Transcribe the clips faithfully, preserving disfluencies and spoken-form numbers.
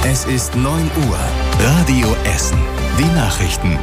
Es ist neun Uhr. Radio Essen. Die Nachrichten.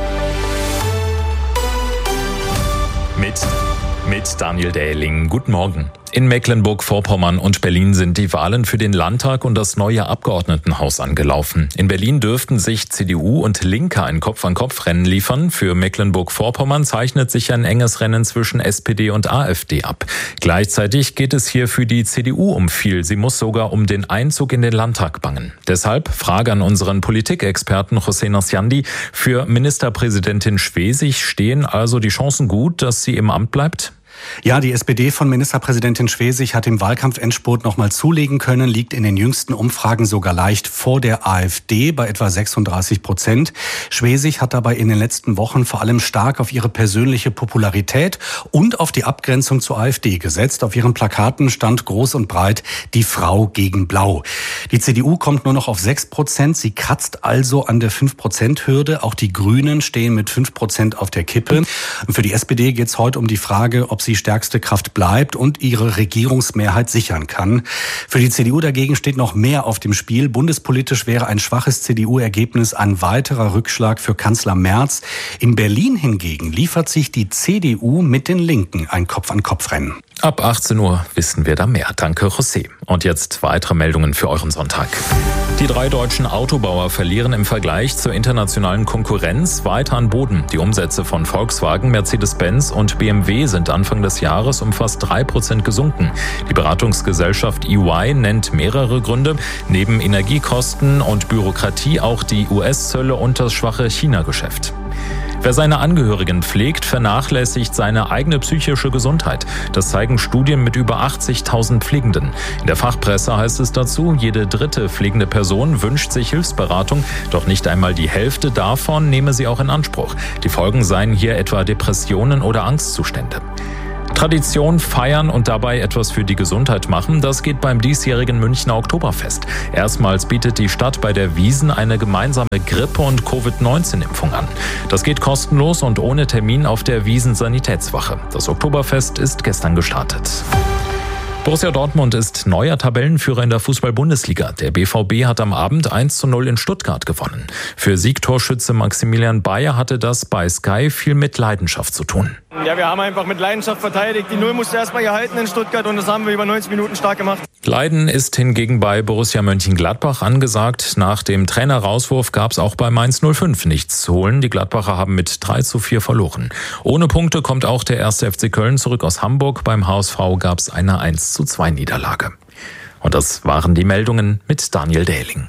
Mit, mit Daniel Dähling. Guten Morgen. In Mecklenburg-Vorpommern und Berlin sind die Wahlen für den Landtag und das neue Abgeordnetenhaus angelaufen. In Berlin dürften sich C D U und Linke ein Kopf-an-Kopf-Rennen liefern. Für Mecklenburg-Vorpommern zeichnet sich ein enges Rennen zwischen S P D und A f D ab. Gleichzeitig geht es hier für die C D U um viel. Sie muss sogar um den Einzug in den Landtag bangen. Deshalb Frage an unseren Politikexperten José Nasciandi. Für Ministerpräsidentin Schwesig stehen also die Chancen gut, dass sie im Amt bleibt? Ja, die S P D von Ministerpräsidentin Schwesig hat im Wahlkampfendspurt noch mal zulegen können, liegt in den jüngsten Umfragen sogar leicht vor der A f D bei etwa sechsunddreißig Prozent. Schwesig hat dabei in den letzten Wochen vor allem stark auf ihre persönliche Popularität und auf die Abgrenzung zur A f D gesetzt. Auf ihren Plakaten stand groß und breit die Frau gegen Blau. Die C D U kommt nur noch auf sechs Prozent. Sie kratzt also an der fünf Prozent Hürde. Auch die Grünen stehen mit fünf Prozent auf der Kippe. Und für die S P D geht es heute um die Frage, ob sie die stärkste Kraft bleibt und ihre Regierungsmehrheit sichern kann. Für die C D U dagegen steht noch mehr auf dem Spiel. Bundespolitisch wäre ein schwaches C D U-Ergebnis ein weiterer Rückschlag für Kanzler Merz. In Berlin hingegen liefert sich die C D U mit den Linken ein Kopf-an-Kopf-Rennen. Ab achtzehn Uhr wissen wir da mehr. Danke, José. Und jetzt weitere Meldungen für euren Sonntag. Die drei deutschen Autobauer verlieren im Vergleich zur internationalen Konkurrenz weiter an Boden. Die Umsätze von Volkswagen, Mercedes-Benz und B M W sind Anfang des Jahres um fast drei Prozent gesunken. Die Beratungsgesellschaft E Y nennt mehrere Gründe. Neben Energiekosten und Bürokratie auch die U S-Zölle und das schwache China-Geschäft. Wer seine Angehörigen pflegt, vernachlässigt seine eigene psychische Gesundheit. Das zeigen Studien mit über achtzigtausend Pflegenden. In der Fachpresse heißt es dazu, jede dritte pflegende Person wünscht sich Hilfsberatung, doch nicht einmal die Hälfte davon nehme sie auch in Anspruch. Die Folgen seien hier etwa Depressionen oder Angstzustände. Tradition feiern und dabei etwas für die Gesundheit machen, das geht beim diesjährigen Münchner Oktoberfest. Erstmals bietet die Stadt bei der Wiesn eine gemeinsame Grippe- und Covid neunzehn Impfung an. Das geht kostenlos und ohne Termin auf der Wiesn Sanitätswache. Das Oktoberfest ist gestern gestartet. Borussia Dortmund ist neuer Tabellenführer in der Fußball-Bundesliga. Der B V B hat am Abend eins zu null in Stuttgart gewonnen. Für Siegtorschütze Maximilian Bayer hatte das bei Sky viel mit Leidenschaft zu tun. Ja, wir haben einfach mit Leidenschaft verteidigt. Die Null musste erstmal gehalten in Stuttgart und das haben wir über neunzig Minuten stark gemacht. Leiden ist hingegen bei Borussia Mönchengladbach angesagt. Nach dem Trainer-Rauswurf gab es auch bei Mainz null fünf nichts zu holen. Die Gladbacher haben mit drei zu vier verloren. Ohne Punkte kommt auch der erste F C Köln zurück aus Hamburg. Beim H S V gab es eine eins zu zwei Niederlage. Und das waren die Meldungen mit Daniel Dähling.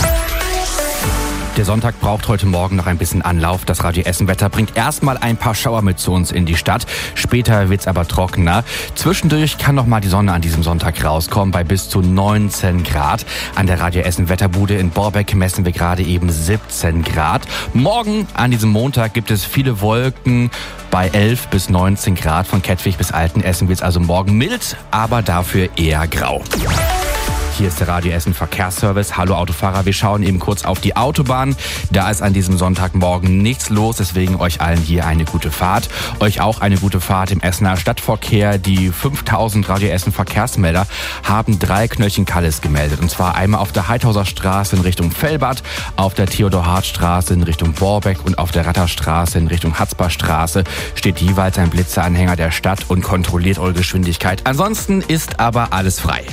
Der Sonntag braucht heute Morgen noch ein bisschen Anlauf. Das Radio Essen-Wetter bringt erstmal ein paar Schauer mit zu uns in die Stadt. Später wird's aber trockener. Zwischendurch kann noch mal die Sonne an diesem Sonntag rauskommen bei bis zu neunzehn Grad. An der Radio Essen-Wetterbude in Borbeck messen wir gerade eben siebzehn Grad. Morgen an diesem Montag gibt es viele Wolken bei elf bis neunzehn Grad. Von Kettwig bis Altenessen wird's also morgen mild, aber dafür eher grau. Hier ist der Radio Essen Verkehrsservice. Hallo Autofahrer, wir schauen eben kurz auf die Autobahn. Da ist an diesem Sonntagmorgen nichts los, deswegen euch allen hier eine gute Fahrt. Euch auch eine gute Fahrt im Essener Stadtverkehr. Die fünftausend Radio Essen Verkehrsmelder haben drei Knöllchen Kalles gemeldet. Und zwar einmal auf der Heidhauser Straße in Richtung Fellbad, auf der Theodor-Hart-Straße in Richtung Borbeck und auf der Ratterstraße in Richtung Hatzbar-Straße steht jeweils ein Blitzeanhänger der Stadt und kontrolliert eure Geschwindigkeit. Ansonsten ist aber alles frei.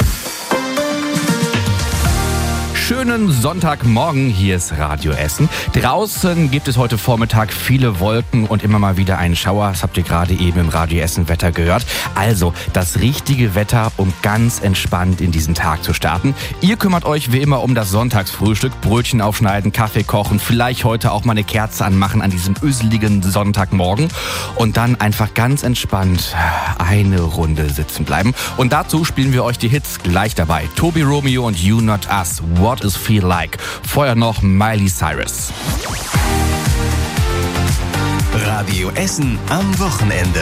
Schönen Sonntagmorgen, hier ist Radio Essen. Draußen gibt es heute Vormittag viele Wolken und immer mal wieder einen Schauer. Das habt ihr gerade eben im Radio Essen Wetter gehört. Also das richtige Wetter, um ganz entspannt in diesen Tag zu starten. Ihr kümmert euch wie immer um das Sonntagsfrühstück. Brötchen aufschneiden, Kaffee kochen, vielleicht heute auch mal eine Kerze anmachen an diesem öseligen Sonntagmorgen. Und dann einfach ganz entspannt eine Runde sitzen bleiben. Und dazu spielen wir euch die Hits gleich dabei. Tobi Romeo und You Not Us. What is Feel Like? Vorher noch Miley Cyrus. Radio Essen am Wochenende.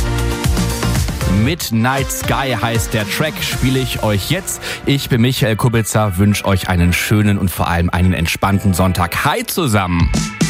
Midnight Sky heißt der Track, spiele ich euch jetzt. Ich bin Michael Kubitzer, wünsche euch einen schönen und vor allem einen entspannten Sonntag. Hi zusammen!